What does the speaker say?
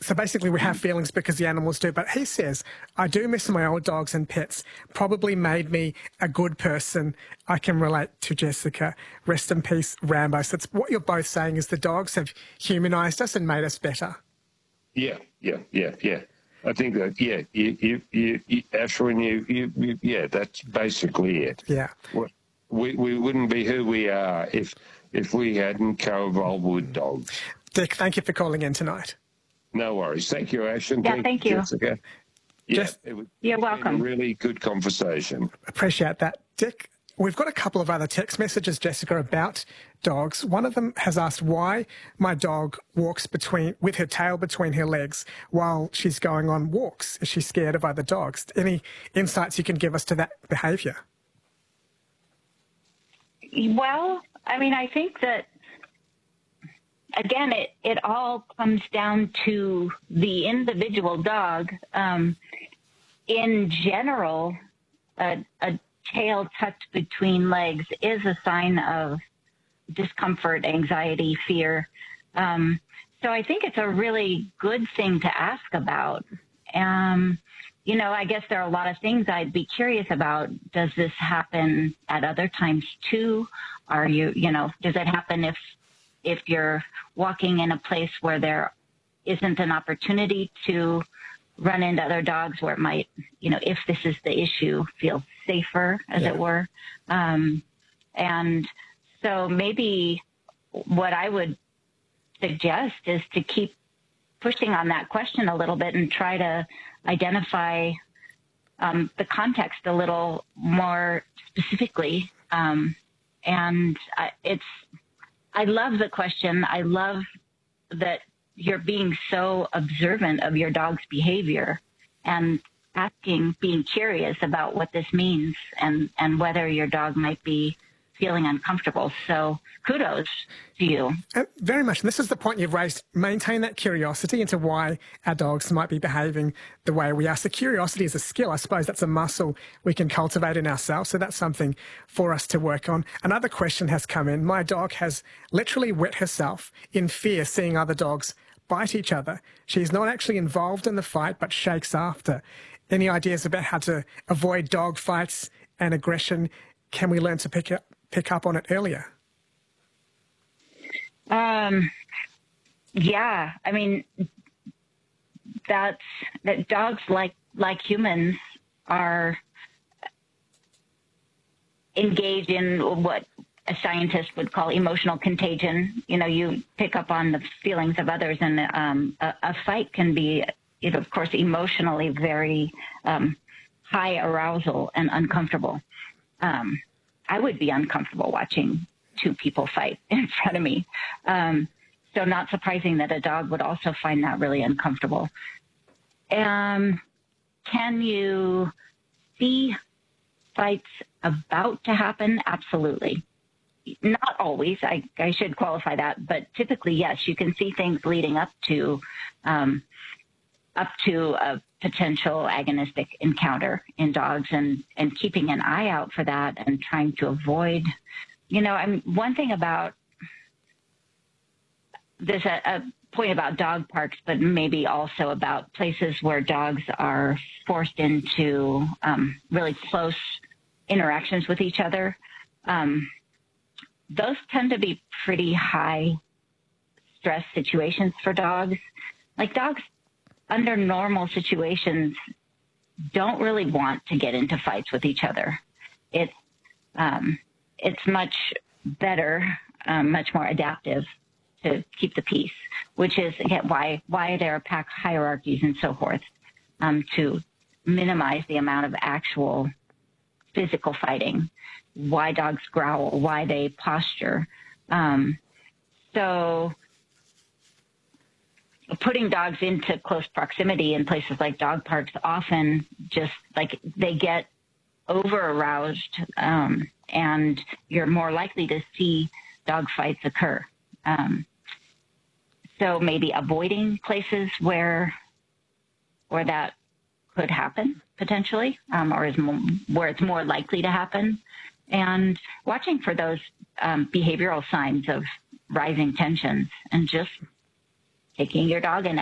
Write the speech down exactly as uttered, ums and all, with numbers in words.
So basically we have feelings because the animals do. But he says, I do miss my old dogs and pets. Probably made me a good person. I can relate to Jessica. Rest in peace, Rambo. So it's what you're both saying is the dogs have humanised us and made us better. Yeah, yeah, yeah, yeah. I think that, yeah, you, you, you, you Ashwin, you, you, you, yeah, that's basically it. Yeah. We, we wouldn't be who we are if, if we hadn't co-evolved with dogs. Dick, thank you for calling in tonight. No worries. Thank you, Ashton. Yeah, thank you. Jessica. Yeah, Jess, it was, you're it's welcome. been a really good conversation. Appreciate that. Dick, we've got a couple of other text messages, Jessica, about dogs. One of them has asked why my dog walks between with her tail between her legs while she's going on walks. Is she scared of other dogs? Any insights you can give us to that behaviour? Well, I mean, I think that, again, it, it all comes down to the individual dog. Um, in general, a, a tail tucked between legs is a sign of discomfort, anxiety, fear. Um, so I think it's a really good thing to ask about. Um, you know, I guess there are a lot of things I'd be curious about. Does this happen at other times too? Are you, you know, does it happen if if you're walking in a place where there isn't an opportunity to run into other dogs, where it might, you know, if this is the issue, feel safer, as yeah. it were. Um, and so maybe what I would suggest is to keep pushing on that question a little bit and try to identify um, the context a little more specifically. Um, and uh, it's, I love the question. I love that you're being so observant of your dog's behavior and asking, being curious about what this means and, and whether your dog might be feeling uncomfortable. So kudos to you. Uh, very much. And this is the point you've raised. Maintain that curiosity into why our dogs might be behaving the way we are. So curiosity is a skill. I suppose that's a muscle we can cultivate in ourselves. So that's something for us to work on. Another question has come in. My dog has literally wet herself in fear seeing other dogs bite each other. She's not actually involved in the fight, but shakes after. Any ideas about how to avoid dog fights and aggression? Can we learn to pick up pick up on it earlier? Um, yeah, I mean, that's, that dogs, like, like humans, are engaged in what a scientist would call emotional contagion. You know, you pick up on the feelings of others, and um, a, a fight can be, you know, of course, emotionally very um, high arousal and uncomfortable. Um, I would be uncomfortable watching two people fight in front of me. Um, so not surprising that a dog would also find that really uncomfortable. Um, can you see fights about to happen? Absolutely. Not always. I, I should qualify that, but typically, yes, you can see things leading up to um, up to a potential agonistic encounter in dogs, and, and keeping an eye out for that and trying to avoid, you know, I mean, one thing about, there's a, a point about dog parks, but maybe also about places where dogs are forced into um, really close interactions with each other. Um, those tend to be pretty high stress situations for dogs. Like dogs, under normal situations, don't really want to get into fights with each other. It's um, it's much better, um, much more adaptive to keep the peace, which is again, why why there are pack hierarchies and so forth, um, to minimize the amount of actual physical fighting, why dogs growl, why they posture. Um, so putting dogs into close proximity in places like dog parks often just like they get over aroused, um, and you're more likely to see dog fights occur. Um, so maybe avoiding places where where that could happen potentially, um, or is more, where it's more likely to happen, and watching for those um, behavioral signs of rising tensions, and just taking your dog and